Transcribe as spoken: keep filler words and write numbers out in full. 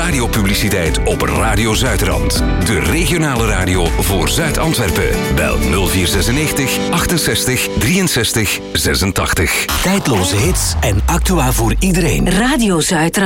radiopubliciteit op Radio Zuidrand. De regionale radio voor Zuid-Antwerpen. Bel nul vier zesennegentig achtenzestig drieënzestig zesentachtig. Tijdloze hits en actua voor iedereen. Radio Zuidrand.